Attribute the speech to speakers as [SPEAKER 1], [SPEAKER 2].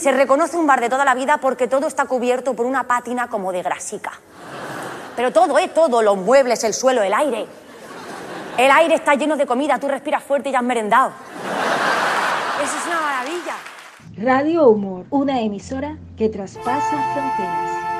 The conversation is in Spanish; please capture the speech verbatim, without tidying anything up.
[SPEAKER 1] Se reconoce un bar de toda la vida porque todo está cubierto por una pátina como de grasica. Pero todo, ¿eh? Todo, los muebles, el suelo, el aire. El aire está lleno de comida, tú respiras fuerte y ya has merendado. Eso es una maravilla.
[SPEAKER 2] Radio Humor, una emisora que traspasa fronteras.